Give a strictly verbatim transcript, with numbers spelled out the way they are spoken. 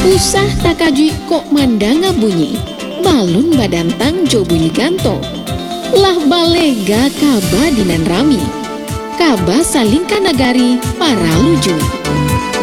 Usah takajui kok mandanga bunyi, balun badantang jo bunyi ganto. Lah balega kaba dinan rami, kaba salingka nagari para luju.